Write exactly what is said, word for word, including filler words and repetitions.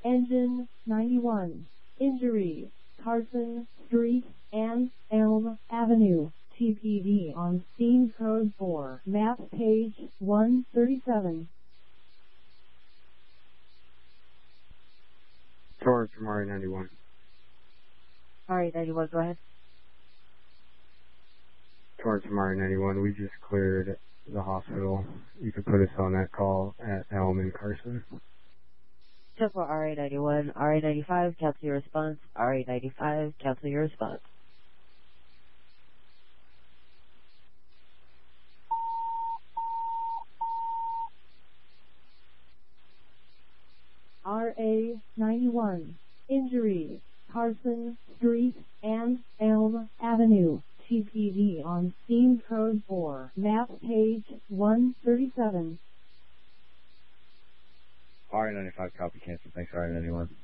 Engine ninety-one. Injury, Carson Street and Elm Avenue. T P D on scene code four. Map page one thirty-seven. Torrance from R A ninety-one. R A ninety-one, go ahead. Torrance from R A ninety-one. We just cleared the hospital. You could put us on that call at Elm and Carson. So for R A ninety-one, R A ninety-five, cancel your response. R A ninety-five, cancel your response. R A ninety-one. Injury, Carson Street and Elm Avenue. T P D on scene code four. Map page one thirty-seven. R A ninety-five, copy, cancel. Thanks, R A ninety-one.